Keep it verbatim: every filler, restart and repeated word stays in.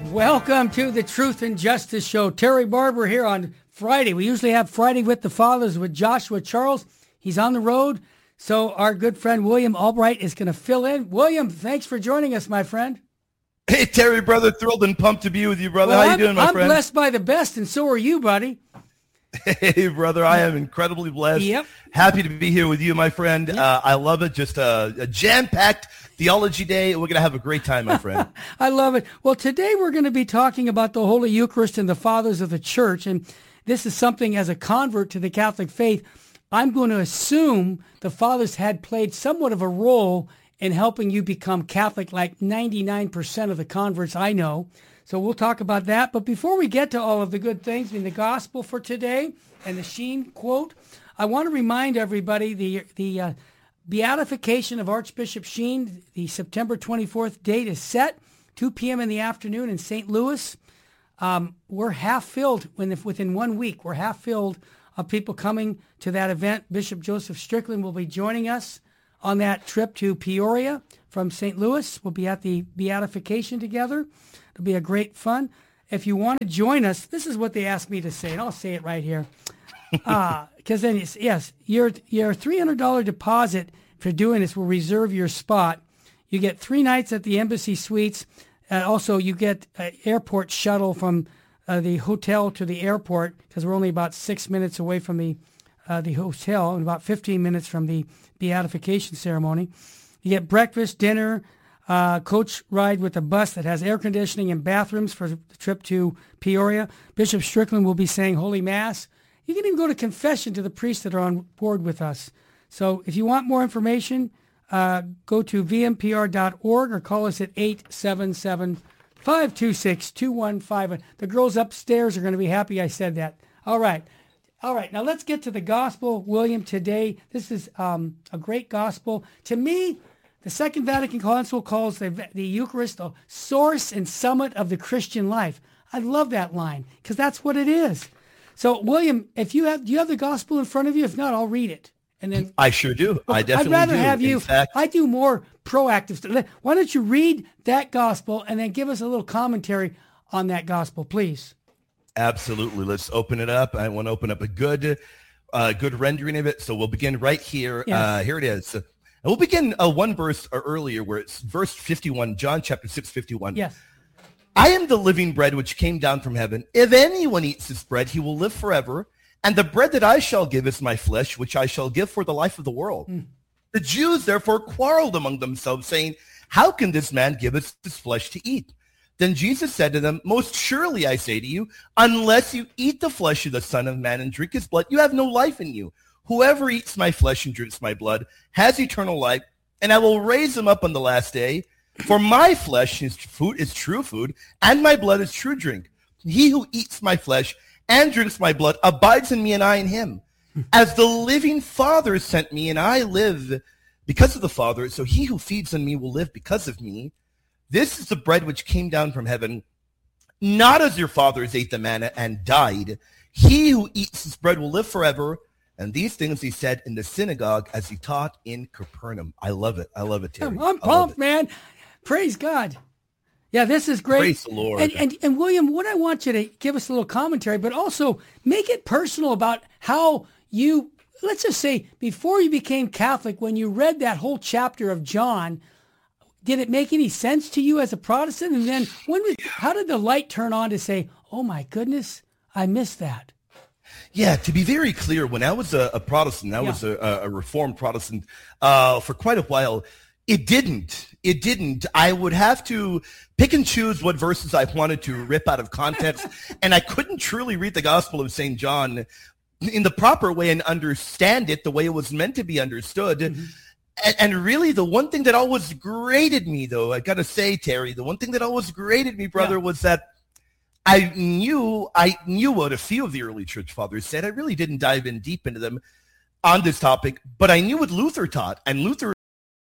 Welcome to the Truth and Justice Show. Terry Barber here on Friday. We usually have Friday with the Fathers with Joshua Charles. He's on the road, so our good friend William Albright is going to fill in. William, thanks for joining us, my friend. Hey, Terry, brother. Thrilled and pumped to be with you, brother. Well, How you I'm, doing, my I'm friend? I'm blessed by the best, and so are you, buddy. Hey, brother. I am incredibly blessed. Yep. Happy to be here with you, my friend. Yep. Uh, I love it. Just a, a jam-packed theology day. We're going to have a great time, my friend. I love it. Well, today we're going to be talking about the Holy Eucharist and the Fathers of the Church, and this is something as a convert to the Catholic faith, I'm going to assume the Fathers had played somewhat of a role in helping you become Catholic, like ninety-nine percent of the converts I know. So we'll talk about that. But before we get to all of the good things in the gospel for today and the Sheen quote, I want to remind everybody the the uh, beatification of Archbishop Sheen, the September twenty-fourth date is set, two p.m. in the afternoon in Saint Louis. Um, we're half filled when, within one week. We're half filled of people coming to that event. Bishop Joseph Strickland will be joining us on that trip to Peoria from Saint Louis. We'll be at the beatification together. It'll be a great fun. If you want to join us, this is what they asked me to say, and I'll say it right here. Because uh, then, it's, yes, your your three hundred dollars deposit for doing this will reserve your spot. You get three nights at the Embassy Suites. Uh, also, you get an airport shuttle from uh, the hotel to the airport, because we're only about six minutes away from the uh, the hotel and about fifteen minutes from the beatification ceremony. You get breakfast, dinner, uh, coach ride with a bus that has air conditioning and bathrooms for the trip to Peoria. Bishop Strickland will be saying Holy Mass. You can even go to confession to the priests that are on board with us. So if you want more information, uh, go to v m p r dot org or call us at eight seven seven, five two six, two one five one. The girls upstairs are going to be happy I said that. All right. All right. Now let's get to the gospel, William, today. This is um, a great gospel. To me, the Second Vatican Council calls the, the Eucharist the source and summit of the Christian life. I love that line because that's what it is. So, William, if you have, do you have the gospel in front of you? If not, I'll read it. And then I sure do. I definitely do. I'd rather do. have you. In fact, I do more proactive stuff. Why don't you read that gospel and then give us a little commentary on that gospel, please? Absolutely. Let's open it up. I want to open up a good, uh, good rendering of it. So we'll begin right here. Yes. Uh, here it is. And we'll begin uh, one verse earlier, where it's verse fifty-one, John chapter six, fifty-one. Yes. I am the living bread which came down from heaven. If anyone eats this bread, he will live forever. And the bread that I shall give is my flesh, which I shall give for the life of the world. Mm. The Jews therefore quarreled among themselves, saying, how can this man give us his flesh to eat? Then Jesus said to them, most surely I say to you, unless you eat the flesh of the Son of Man and drink his blood, you have no life in you. Whoever eats my flesh and drinks my blood has eternal life, and I will raise him up on the last day. For my flesh is food is true food, and my blood is true drink. He who eats my flesh and drinks my blood abides in me, and I in him. As the living Father sent me, and I live because of the Father, so he who feeds on me will live because of me. This is the bread which came down from heaven, not as your fathers ate the manna and died. He who eats this bread will live forever. And these things he said in the synagogue as he taught in Capernaum. I love it. I love it, Terry. I'm pumped, man. Praise God. Yeah, this is great. Praise the Lord. And, and, and William, what I want you to give us a little commentary, but also make it personal about how you, let's just say, before you became Catholic, when you read that whole chapter of John, did it make any sense to you as a Protestant? And then when was, how did the light turn on to say, oh my goodness, I missed that? Yeah, to be very clear, when I was a, a Protestant, I yeah. was a, a Reformed Protestant uh, for quite a while, it didn't. It didn't. I would have to pick and choose what verses I wanted to rip out of context, and I couldn't truly read the Gospel of Saint John in the proper way and understand it the way it was meant to be understood. Mm-hmm. And, and really, the one thing that always grated me, though, I got to say, Terry, the one thing that always grated me, brother, yeah. was that I knew I knew what a few of the early church fathers said. I really didn't dive in deep into them on this topic, but I knew what Luther taught, and Luther